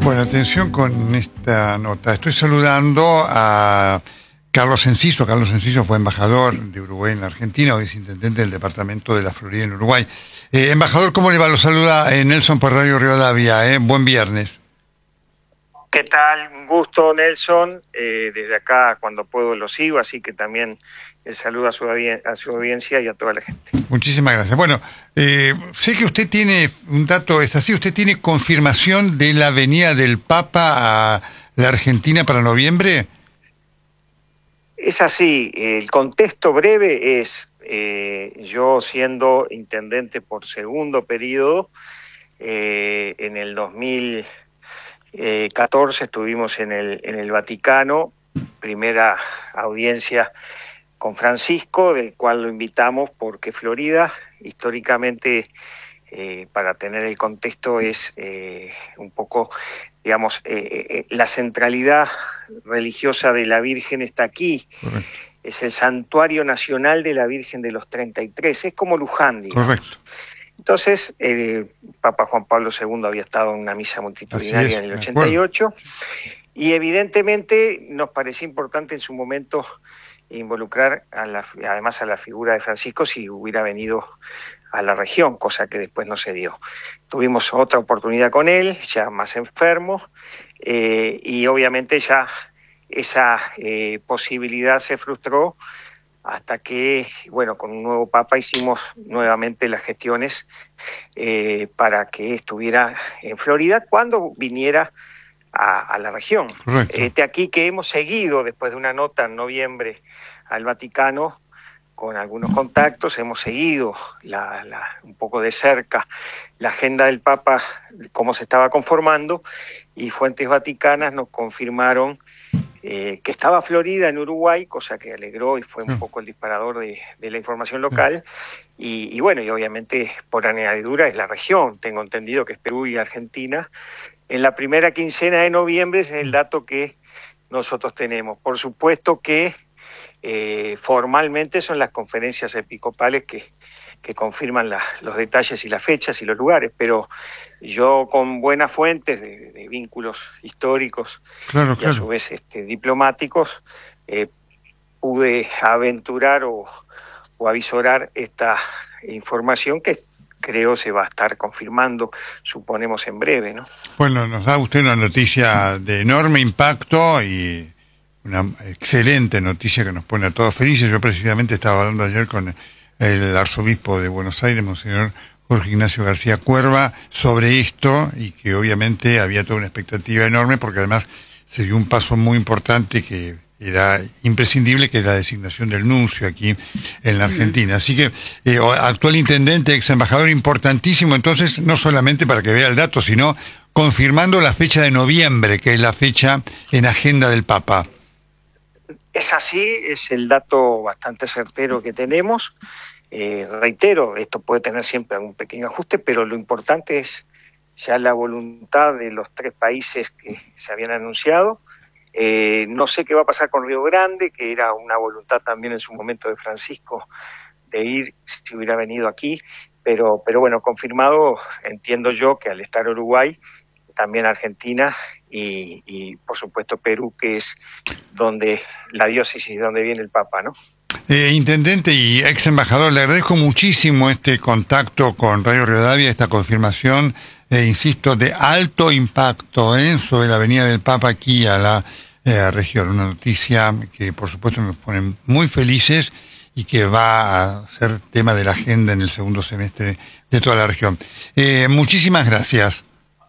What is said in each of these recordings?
Bueno, atención con esta nota. Estoy saludando a Carlos Enciso. Carlos Enciso fue embajador de Uruguay en la Argentina, hoy es intendente del departamento de la Florida en Uruguay. Embajador, ¿cómo le va? Lo saluda Nelson por Radio Rivadavia. Buen viernes. ¿Qué tal? Un gusto, Nelson. Desde acá, cuando puedo, lo sigo, así que también el saludo a su audiencia y a toda la gente. Muchísimas gracias. Bueno, sé que usted tiene un dato, es así, usted tiene confirmación de la venida del Papa a la Argentina para noviembre. Es así, el contexto breve es, yo siendo intendente por segundo periodo, en el 2014 estuvimos en el Vaticano, primera audiencia con Francisco, del cual lo invitamos porque Florida, históricamente, para tener el contexto, es un poco, digamos, la centralidad religiosa de la Virgen está aquí. Correcto. Es el santuario nacional de la Virgen de los 33, es como Luján, digamos. Correcto. Entonces, Papa Juan Pablo II había estado en una misa multitudinaria en el 88, y evidentemente nos parecía importante en su momento involucrar además a la figura de Francisco si hubiera venido a la región, cosa que después no se dio. Tuvimos otra oportunidad con él, ya más enfermo, y obviamente ya esa posibilidad se frustró hasta que, bueno, con un nuevo Papa hicimos nuevamente las gestiones para que estuviera en Florida cuando viniera a la región. Aquí que hemos seguido, después de una nota en noviembre al Vaticano, con algunos contactos, hemos seguido un poco de cerca la agenda del Papa, cómo se estaba conformando, y fuentes vaticanas nos confirmaron que estaba Florida en Uruguay, cosa que alegró y fue un poco el disparador de la información local, y bueno, y obviamente por añadidura es la región, tengo entendido que es Perú y Argentina, en la primera quincena de noviembre es el dato que nosotros tenemos. Por supuesto que formalmente son las conferencias episcopales que confirman los detalles y las fechas y los lugares, pero yo con buenas fuentes de vínculos históricos y a su vez diplomáticos pude aventurar o avisorar esta información que creo se va a estar confirmando, suponemos en breve, ¿no? Bueno, nos da usted una noticia de enorme impacto y una excelente noticia que nos pone a todos felices. Yo precisamente estaba hablando ayer con el arzobispo de Buenos Aires, Monseñor Jorge Ignacio García Cuerva, sobre esto, y que obviamente había toda una expectativa enorme, porque además se dio un paso muy importante que era imprescindible, que es la designación del nuncio aquí en la Argentina. Así que actual intendente, ex embajador, importantísimo, entonces, no solamente para que vea el dato, sino confirmando la fecha de noviembre, que es la fecha en agenda del Papa. Es así, es el dato bastante certero que tenemos. Reitero, esto puede tener siempre algún pequeño ajuste, pero lo importante es ya la voluntad de los tres países que se habían anunciado. No sé qué va a pasar con Río Grande, que era una voluntad también en su momento de Francisco de ir si hubiera venido aquí, pero bueno, confirmado, entiendo yo que al estar Uruguay, también Argentina y por supuesto Perú, que es donde la diócesis donde viene el Papa, ¿no? Intendente y ex embajador, le agradezco muchísimo este contacto con Radio Rivadavia, esta confirmación, insisto, de alto impacto sobre la venida del Papa aquí a la región. Una noticia que por supuesto nos pone muy felices y que va a ser tema de la agenda en el segundo semestre de toda la región. Muchísimas gracias.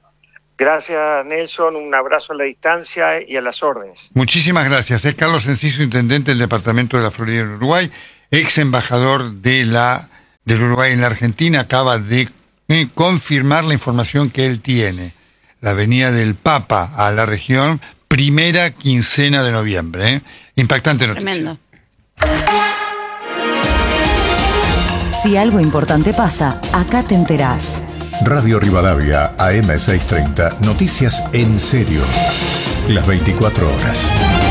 Gracias, Nelson. Un abrazo a la distancia y a las órdenes. Muchísimas gracias. Es Carlos Enciso, intendente del departamento de la Florida en Uruguay, ex embajador del Uruguay en la Argentina. Acaba de confirmar la información que él tiene. La venida del Papa a la región, primera quincena de noviembre. Impactante noticia. Tremendo. Si algo importante pasa, acá te enterás. Radio Rivadavia, AM 630, noticias en serio. Las 24 horas.